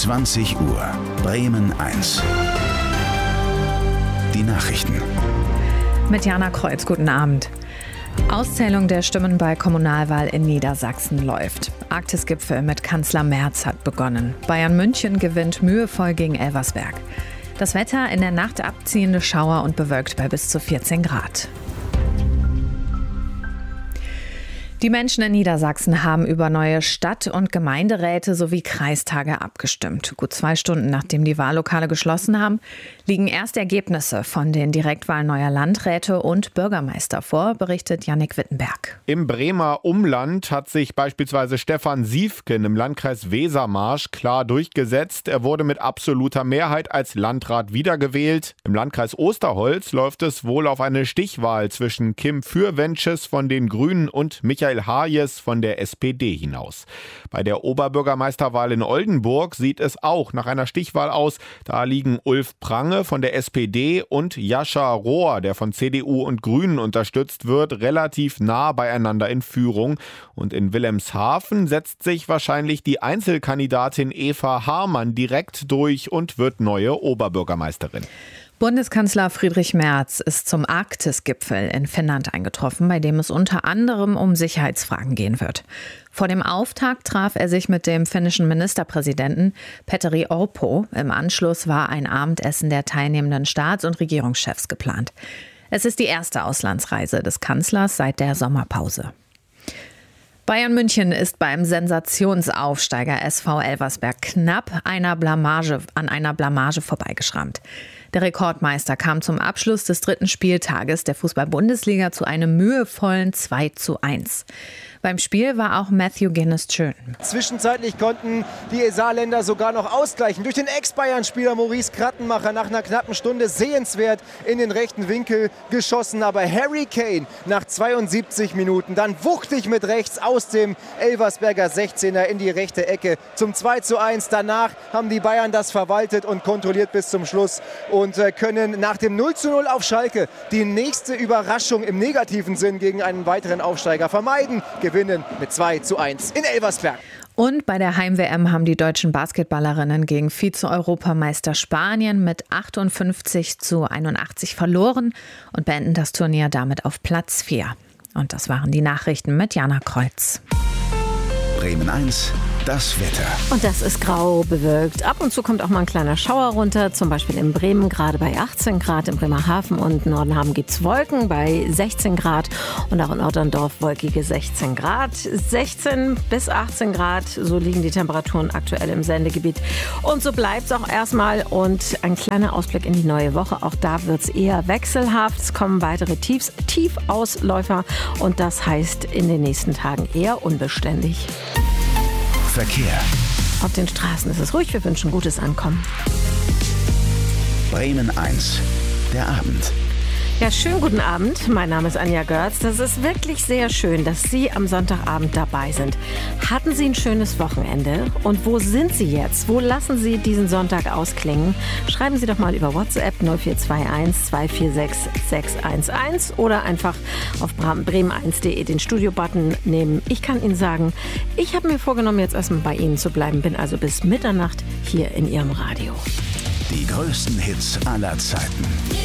20 Uhr. Bremen 1. Die Nachrichten. Mit Jana Kreuz, guten Abend. Auszählung der Stimmen bei Kommunalwahl in Niedersachsen läuft. Arktisgipfel mit Kanzler Merz hat begonnen. Bayern München gewinnt mühevoll gegen Elversberg. Das Wetter: in der Nacht abziehende Schauer und bewölkt bei bis zu 14 Grad. Die Menschen in Niedersachsen haben über neue Stadt- und Gemeinderäte sowie Kreistage abgestimmt. Gut 2 Stunden nachdem die Wahllokale geschlossen haben, liegen erste Ergebnisse von den Direktwahlen neuer Landräte und Bürgermeister vor, berichtet Jannik Wittenberg. Im Bremer Umland hat sich beispielsweise Stefan Siefken im Landkreis Wesermarsch klar durchgesetzt. Er wurde mit absoluter Mehrheit als Landrat wiedergewählt. Im Landkreis Osterholz läuft es wohl auf eine Stichwahl zwischen Kim Fürwensches von den Grünen und Michael Hayes von der SPD hinaus. Bei der Oberbürgermeisterwahl in Oldenburg sieht es auch nach einer Stichwahl aus. Da liegen Ulf Prange von der SPD und Jascha Rohr, der von CDU und Grünen unterstützt wird, relativ nah beieinander in Führung. Und in Wilhelmshaven setzt sich wahrscheinlich die Einzelkandidatin Eva Hamann direkt durch und wird neue Oberbürgermeisterin. Bundeskanzler Friedrich Merz ist zum Arktisgipfel in Finnland eingetroffen, bei dem es unter anderem um Sicherheitsfragen gehen wird. Vor dem Auftakt traf er sich mit dem finnischen Ministerpräsidenten Petteri Orpo. Im Anschluss war ein Abendessen der teilnehmenden Staats- und Regierungschefs geplant. Es ist die erste Auslandsreise des Kanzlers seit der Sommerpause. Bayern München ist beim Sensationsaufsteiger SV Elversberg knapp an einer Blamage vorbeigeschrammt. Der Rekordmeister kam zum Abschluss des 3. Spieltages der Fußball-Bundesliga zu einem mühevollen 2:1. Beim Spiel war auch Matthew Guinness schön. Zwischenzeitlich konnten die Saarländer sogar noch ausgleichen. Durch den Ex-Bayern-Spieler Maurice Krattenmacher nach einer knappen Stunde sehenswert in den rechten Winkel geschossen. Aber Harry Kane nach 72 Minuten dann wuchtig mit rechts aus dem Elversberger 16er in die rechte Ecke zum 2:1. Danach haben die Bayern das verwaltet und kontrolliert bis zum Schluss und können nach dem 0:0 auf Schalke die nächste Überraschung im negativen Sinn gegen einen weiteren Aufsteiger vermeiden. Gewinnen mit 2:1 in Elversberg. Und bei der Heim-WM haben die deutschen Basketballerinnen gegen Vize-Europameister Spanien mit 58:81 verloren und beenden das Turnier damit auf Platz 4. Und das waren die Nachrichten mit Jana Kreuz. Bremen 1, das Wetter. Und das ist grau bewölkt. Ab und zu kommt auch mal ein kleiner Schauer runter, zum Beispiel in Bremen gerade bei 18 Grad, in Bremerhaven und Nordenhaven gibt es Wolken bei 16 Grad und auch in Otterndorf wolkige 16 Grad. 16 bis 18 Grad, so liegen die Temperaturen aktuell im Sendegebiet. Und so bleibt es auch erstmal und ein kleiner Ausblick in die neue Woche. Auch da wird es eher wechselhaft. Es kommen weitere Tiefausläufer und das heißt in den nächsten Tagen eher unbeständig. Verkehr. Auf den Straßen ist es ruhig, wir wünschen gutes Ankommen. Bremen 1, der Abend. Ja, schönen guten Abend. Mein Name ist Anja Görz. Das ist wirklich sehr schön, dass Sie am Sonntagabend dabei sind. Hatten Sie ein schönes Wochenende? Und wo sind Sie jetzt? Wo lassen Sie diesen Sonntag ausklingen? Schreiben Sie doch mal über WhatsApp 0421 246 611 oder einfach auf bremen1.de den Studio-Button nehmen. Ich kann Ihnen sagen, ich habe mir vorgenommen, jetzt erstmal bei Ihnen zu bleiben. Bin also bis Mitternacht hier in Ihrem Radio. Die größten Hits aller Zeiten.